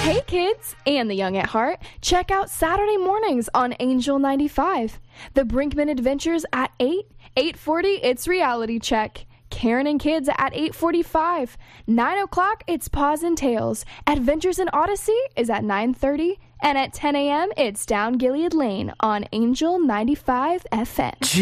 Hey kids and the young at heart, check out Saturday mornings on Angel 95. The Brinkman Adventures at 8, 8:40 it's Reality Check. Karen and Kids at 8:45. 9 o'clock it's Paws and Tails. Adventures in Odyssey is at 9:30. And at 10 a.m. it's Down Gilead Lane on Angel 95 FM.